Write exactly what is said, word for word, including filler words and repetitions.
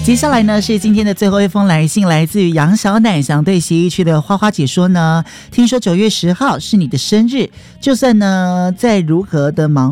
接下来呢是今天的最后一封来信，来自于杨小奶，想对协议区的花花姐说呢，听说九月十号是你的生日，就算呢再如何的忙